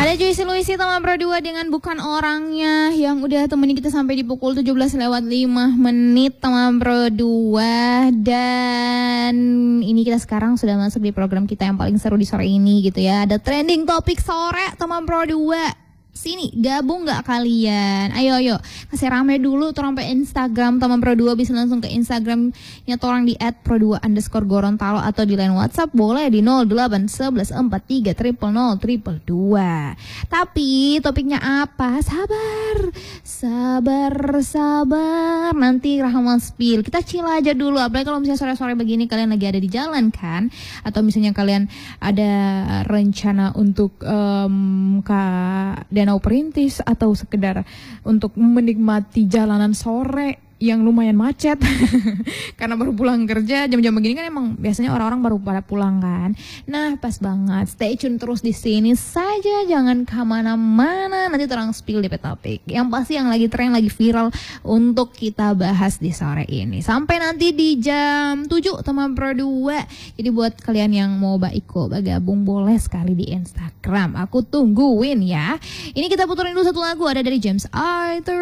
Ada Juicy Luisi teman berdua dengan Bukan Orangnya yang udah temenin kita sampai di pukul 17:05 teman berdua. Dan ini kita sekarang sudah masuk di program kita yang paling seru di sore ini gitu ya. Ada trending topik sore teman berdua. Sini gabung gak kalian? Ayo kasih rame dulu tuh sampai Instagram teman Pro2. Bisa langsung ke Instagramnya orang di @pro2_gorontalo atau di line WhatsApp boleh di 0811430002. Tapi topiknya apa? Sabar. Nanti Rahma spill. Kita chill aja dulu. Apalagi kalau misalnya sore-sore begini kalian lagi ada di jalan kan? Atau misalnya kalian ada rencana untuk ke Danau Perintis atau sekedar untuk menikmati jalanan sore yang lumayan macet karena baru pulang kerja. Jam-jam begini kan emang biasanya orang-orang baru pada pulang kan. Nah pas banget, stay tune terus di sini saja, jangan kemana-mana. Nanti terang spill di topik yang pasti yang lagi tren, lagi viral untuk kita bahas di sore ini sampai nanti di jam 7 teman berdua. Jadi buat kalian yang mau gabung boleh sekali di Instagram, aku tungguin ya. Ini kita puterin dulu satu lagu, ada dari James Arthur.